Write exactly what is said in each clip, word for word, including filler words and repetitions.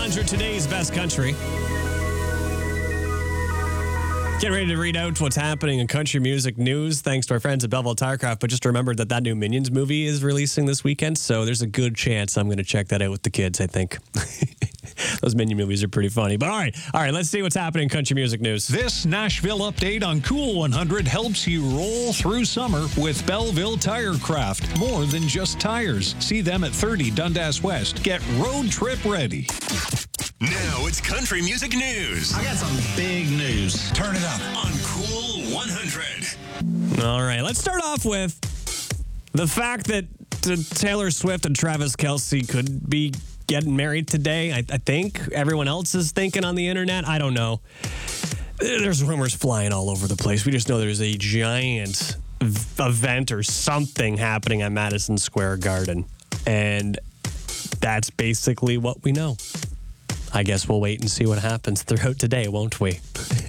hundred, today's best country. Get ready to read out what's happening in country music news thanks to our friends at Belleville Tirecraft. But just remember that that new Minions movie is releasing this weekend, so there's a good chance I'm going to check that out with the kids, I think. Those Minion movies are pretty funny. But all right, all right, let's see what's happening in country music news. This Nashville update on Cool one hundred helps you roll through summer with Belleville Tirecraft. More than just tires. See them at thirty Dundas West. Get road trip ready. Now it's country music news. I got some big news. Turn it up on Cool one hundred. All right, let's start off with the fact that Taylor Swift and Travis Kelce could be getting married today. I, I think everyone else is thinking on the internet. I don't know. There's rumors flying all over the place. We just know there's a giant v- event or something happening at Madison Square Garden. And that's basically what we know. I guess we'll wait and see what happens throughout today, won't we?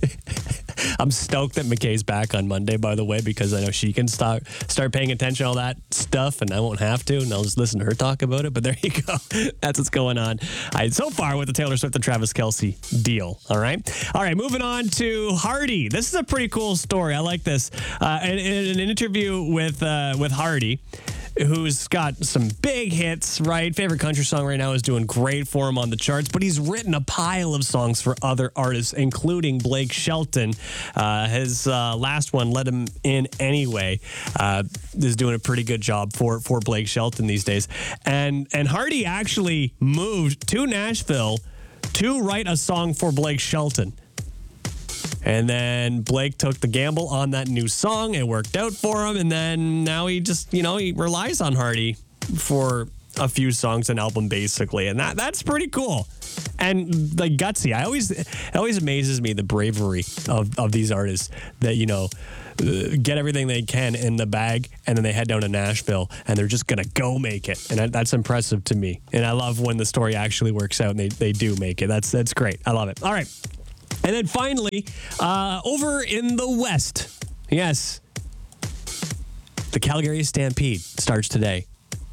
I'm stoked that McKay's back on Monday, by the way, because I know she can start start paying attention to all that stuff, and I won't have to, and I'll just listen to her talk about it. But there you go. That's what's going on. All right, so far with the Taylor Swift and Travis Kelce deal. All right. All right, moving on to Hardy. This is a pretty cool story. I like this. Uh, in, in an interview with uh, with Hardy, who's got some big hits, right? Favorite country song right now is doing great for him on the charts, but he's written a pile of songs for other artists, including Blake Shelton. Uh, his uh, last one, Let Him In Anyway, uh, is doing a pretty good job for, for Blake Shelton these days. And, and Hardy actually moved to Nashville to write a song for Blake Shelton. And then Blake took the gamble on that new song. It worked out for him. And then now he just, you know, he relies on Hardy for a few songs an album, basically. And that that's pretty cool. And like gutsy. I always, it always amazes me the bravery of, of these artists that, you know, get everything they can in the bag and then they head down to Nashville and they're just going to go make it. And that, that's impressive to me. And I love when the story actually works out and they, they do make it. That's, that's great. I love it. All right. And then finally, uh, over in the West, yes, the Calgary Stampede starts today.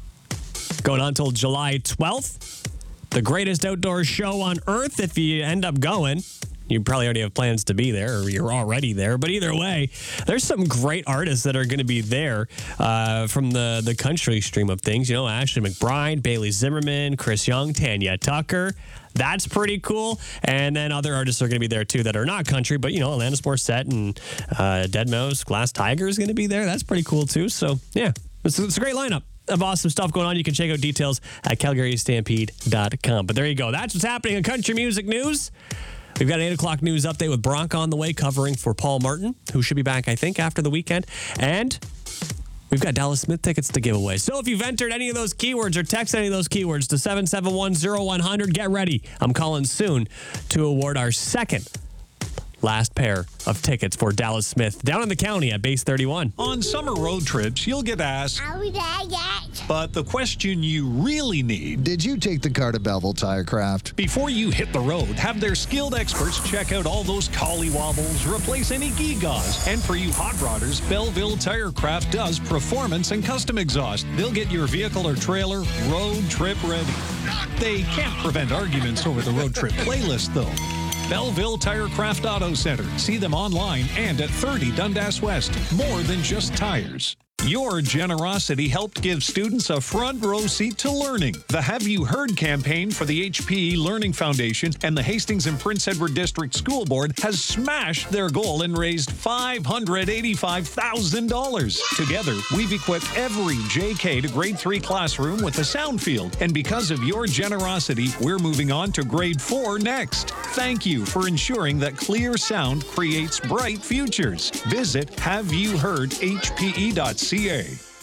Going on until July twelfth. The greatest outdoor show on earth if you end up going. You probably already have plans to be there, or you're already there. But either way, there's some great artists that are going to be there uh, from the, the country stream of things. You know, Ashley McBryde, Bailey Zimmerman, Chris Young, Tanya Tucker. That's pretty cool. And then other artists are going to be there, too, that are not country. But, you know, Alanis Morissette and uh, Dead Mouse, Glass Tiger is going to be there. That's pretty cool, too. So, yeah, it's, it's a great lineup of awesome stuff going on. You can check out details at calgary stampede dot com. But there you go. That's what's happening in country music news. We've got an eight o'clock news update with Bronk on the way, covering for Paul Martin, who should be back, I think, after the weekend. And we've got Dallas Smith tickets to give away. So if you've entered any of those keywords or text any of those keywords to seven seven one zero one zero zero, get ready. I'm calling soon to award our second last pair of tickets for Dallas Smith down in the county at Base thirty-one. On summer road trips, you'll get asked, Are we there yet? but the question you really need, Did you take the car to Belleville Tirecraft? before you hit the road, have their skilled experts check out all those collie wobbles, replace any gewgaws. And for you hot rodders, Belleville Tirecraft does performance and custom exhaust. They'll get your vehicle or trailer road trip ready. They can't prevent arguments over the road trip playlist, though. Belleville Tirecraft Auto Center. See them online and at thirty Dundas West. More than just tires. Your generosity helped give students a front row seat to learning. The Have You Heard campaign for the H P E Learning Foundation and the Hastings and Prince Edward District School Board has smashed their goal and raised five hundred eighty-five thousand dollars. Together, we've equipped every J K to grade three classroom with a sound field. And because of your generosity, we're moving on to grade four next. Thank you for ensuring that clear sound creates bright futures. Visit have you heard H P E dot C A.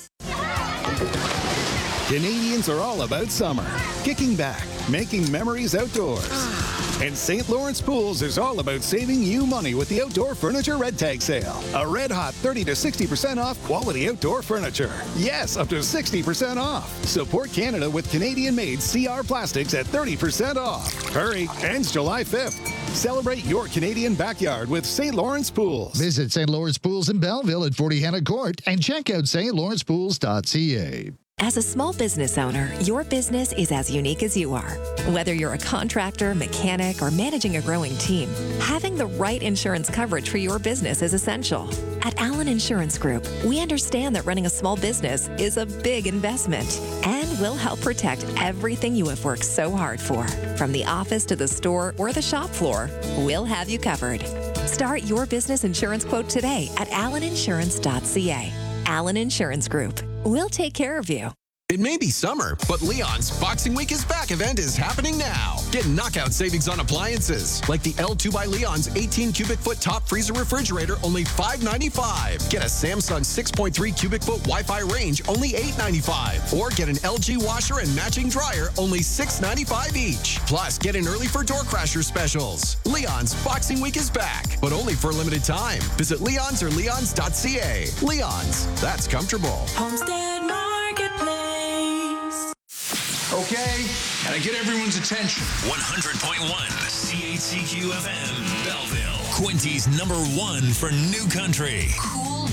Canadians are all about summer. Kicking back, making memories outdoors. And Saint Lawrence Pools is all about saving you money with the Outdoor Furniture Red Tag Sale. A red-hot thirty to sixty percent off quality outdoor furniture. Yes, up to sixty percent off. Support Canada with Canadian-made C R plastics at thirty percent off. Hurry, ends July fifth. Celebrate your Canadian backyard with Saint Lawrence Pools. Visit Saint Lawrence Pools in Belleville at forty Hannah Court and check out st lawrence pools dot c a. As a small business owner, your business is as unique as you are. Whether you're a contractor, mechanic, or managing a growing team, having the right insurance coverage for your business is essential. At Allen Insurance Group, we understand that running a small business is a big investment, and we'll help protect everything you have worked so hard for. From the office to the store or the shop floor, we'll have you covered. Start your business insurance quote today at allen insurance dot c a. Allen Insurance Group. We'll take care of you. It may be summer, but Leon's Boxing Week is Back event is happening now. Get knockout savings on appliances, like the L two by Leon's eighteen cubic foot top freezer refrigerator, only five ninety-five. Get a Samsung six point three cubic foot Wi-Fi range, only eight ninety-five. Or get an L G washer and matching dryer, only six ninety-five each. Plus, get in early for door crasher specials. Leon's Boxing Week is back, but only for a limited time. Visit Leon's or leons dot c a. Leon's, that's comfortable. Homestead Marketplace. Okay, gotta get everyone's attention. one hundred point one C H C Q F M, Belleville. Quincy's number one for new country. Cool